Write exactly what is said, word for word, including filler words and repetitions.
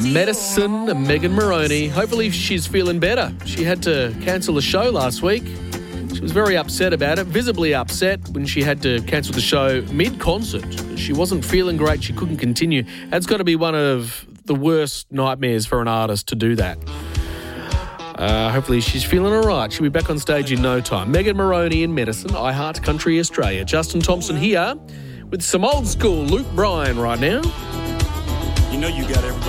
Medicine, Megan Moroney. Hopefully she's feeling better. She had to cancel the show last week. She was very upset about it, visibly upset when she had to cancel the show mid-concert. She wasn't feeling great. She couldn't continue. That's got to be one of the worst nightmares for an artist to do that. Uh, hopefully she's feeling all right. She'll be back on stage in no time. Megan Moroney in Medicine, iHeart Country Australia. Justin Thompson here with some old school Luke Bryan right now. You know you got everybody.